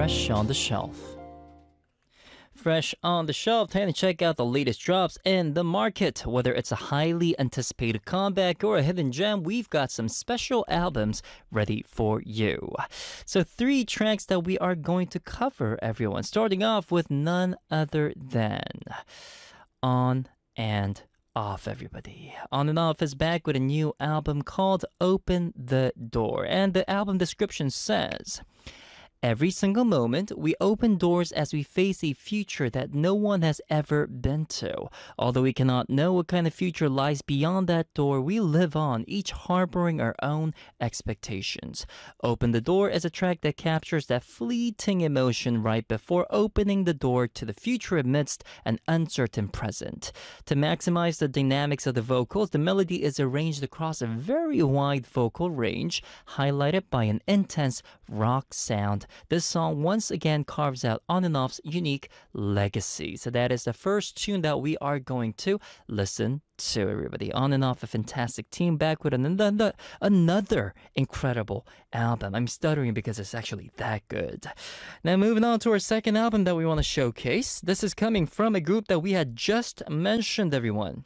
Fresh on the Shelf. Fresh on the Shelf, time to check out the latest drops in the market. Whether it's a highly anticipated comeback or a hidden gem, we've got some special albums ready for you. So 3 tracks that we are going to cover, everyone. Starting off with none other than On and Off, everybody. On and Off is back with a new album called Open the Door. And the album description says, every single moment, we open doors as we face a future that no one has ever been to. Although we cannot know what kind of future lies beyond that door, we live on, each harboring our own expectations. Open the Door is a track that captures that fleeting emotion right before opening the door to the future amidst an uncertain present. To maximize the dynamics of the vocals, the melody is arranged across a very wide vocal range, highlighted by an intense rock sound. This song once again carves out On and Off's unique legacy. So that is the first tune that we are going to listen to, everybody. On and Off, a fantastic team, back with another incredible album. I'm stuttering because it's actually that good. Now moving on to our second album that we want to showcase. This is coming from a group that we had just mentioned, everyone.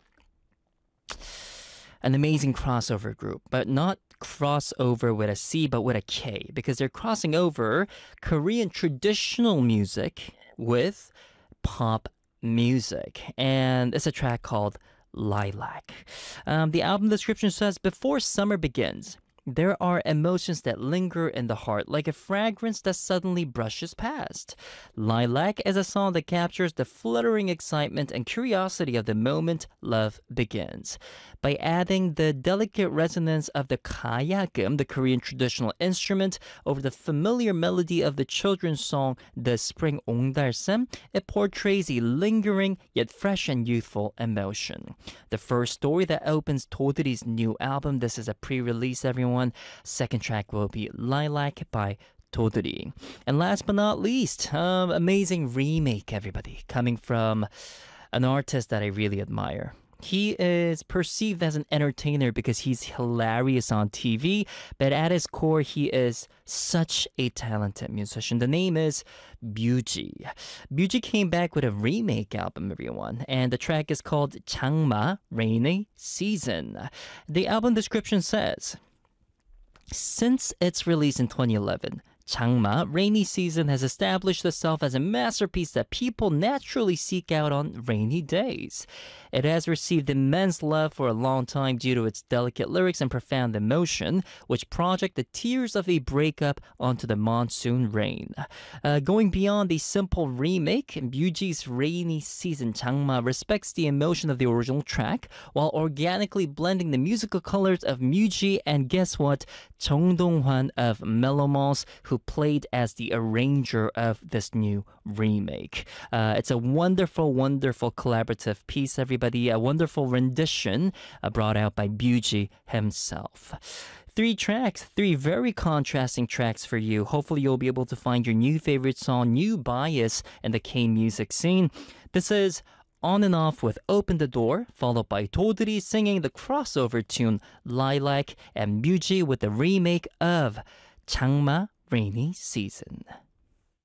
An amazing crossover group, but not crossover with a C but with a K, because they're crossing over Korean traditional music with pop music, and it's a track called Lilac. The album description says, before summer begins, there are emotions that linger in the heart like a fragrance that suddenly brushes past. Lilac is a song that captures the fluttering excitement and curiosity of the moment love begins. By adding the delicate resonance of the kayagum, the Korean traditional instrument, over the familiar melody of the children's song The Spring 옹달샘, it portrays a lingering yet fresh and youthful emotion. The first story that opens Todri's new album, this is a pre-release, everyone. Second track will be Lilac by Todri. And last but not least, amazing remake, everybody, coming from an artist that I really admire. He is perceived as an entertainer because he's hilarious on TV, but at his core, he is such a talented musician. The name is Byuji. Byuji came back with a remake album, everyone, and the track is called Changma, Rainy Season. The album description says, since its release in 2011, Changma, Rainy Season, has established itself as a masterpiece that people naturally seek out on rainy days. It has received immense love for a long time due to its delicate lyrics and profound emotion, which project the tears of a breakup onto the monsoon rain. Going beyond a simple remake, Byuji's Rainy Season Changma respects the emotion of the original track while organically blending the musical colors of Byuji and, guess what, Chung Dong-hwan of Melomals, who played as the arranger of this new remake. It's a wonderful, wonderful collaborative piece, everybody. A wonderful rendition brought out by Byuji himself. 3 tracks, 3 very contrasting tracks for you. Hopefully you'll be able to find your new favorite song, new bias in the K-music scene. This is On and Off with Open the Door, followed by Todri singing the crossover tune Lilac, and Byuji with the remake of Changma, Rainy Season.